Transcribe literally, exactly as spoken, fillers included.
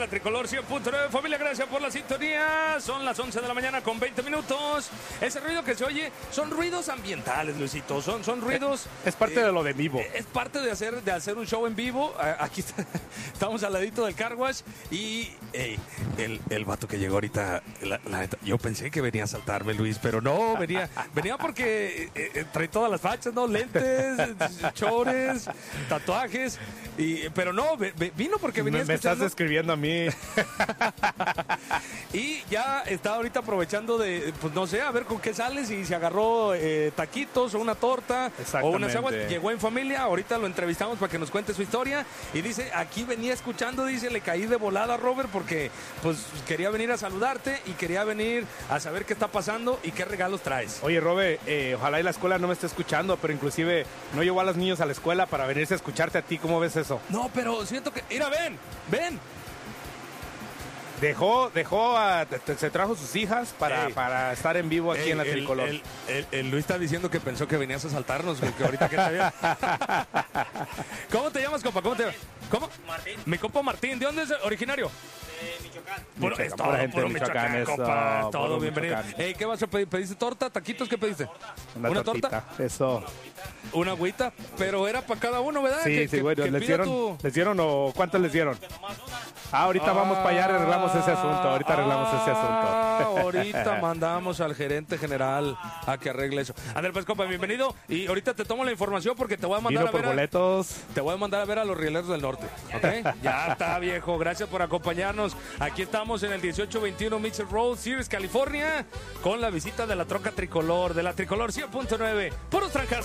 la Tricolor cien punto nueve. Familia, gracias por la sintonía. Son las once de la mañana con veinte minutos. Ese ruido que se oye son ruidos ambientales, Luisito. Son, son ruidos... Es parte eh, de lo de vivo. Es parte de hacer, de hacer un show en vivo. Aquí está, estamos al ladito del car wash. Y hey, el, el vato que llegó ahorita, la, la, yo pensé que venía a saltarme, Luis, pero no, venía, venía porque eh, trae todas las fachas, ¿no? Lentes, chores, tatuajes. Y, pero no, vino porque venía me, me estás escribiendo a mí. Y ya está ahorita aprovechando de, pues no sé, a ver con qué sales. Y se agarró eh, taquitos o una torta o unas aguas. Llegó en familia, ahorita lo entrevistamos para que nos cuente su historia. Y dice, aquí venía escuchando, dice, le caí de volada, Robert, porque pues quería venir a saludarte y quería venir a saber qué está pasando y qué regalos traes. Oye, Robert, eh, ojalá y la escuela no me esté escuchando, pero inclusive no llevó a los niños a la escuela para venirse a escucharte a ti. ¿Cómo ves eso? No, pero siento que... Mira, ven, ven. Dejó, dejó a, se trajo sus hijas para, para estar en vivo aquí Ey, en la el, Tricolor. El, el, el Luis está diciendo que pensó que venías a saltarnos, que ahorita que está bien. ¿Cómo te llamas, compa? ¿Cómo te llamas? ¿Cómo? Martín. Mi compa Martín, ¿de dónde es originario? De Michoacán. Puro, Michoacán, es todo, pura gente puro de Michoacán, Michoacán, eso, compa, todo puro bienvenido. Michoacán. Ey, ¿qué vas a pedir? ¿Pediste torta, taquitos? ¿Qué pediste? Una, ¿Una tortita, torta? Eso. Una agüita, pero era para cada uno, ¿verdad? Sí, que, sí, que, bueno, que ¿les dieron, tu... ¿les dieron o cuántos les dieron? Ah, ahorita ah, vamos para allá, arreglamos ese asunto, ahorita arreglamos ah, ese asunto. Ahorita mandamos al gerente general a que arregle eso. Andrés, pues, compa, bienvenido. Y ahorita te tomo la información porque te voy a mandar Vino a ver por boletos. A, te voy a mandar a ver a los Rieleros del Norte, ¿ok? Ya está, viejo. Gracias por acompañarnos. Aquí estamos en el dieciocho veintiuno Mitchell Road, Sears, California, con la visita de la troca Tricolor, de la Tricolor cien punto nueve. Puros trancazo.